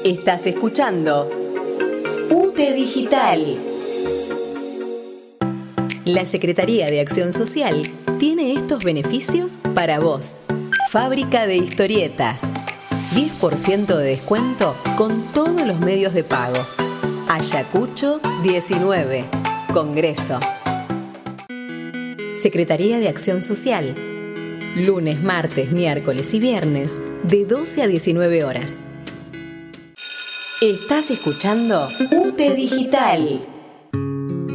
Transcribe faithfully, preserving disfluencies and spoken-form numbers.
Estás escuchando U T E Digital. La Secretaría de Acción Social tiene estos beneficios para vos. Fábrica de historietas. diez por ciento de descuento con todos los medios de pago. Ayacucho diecinueve. Congreso. Secretaría de Acción Social. Lunes, martes, miércoles y viernes de doce a diecinueve horas. Estás escuchando U T E Digital.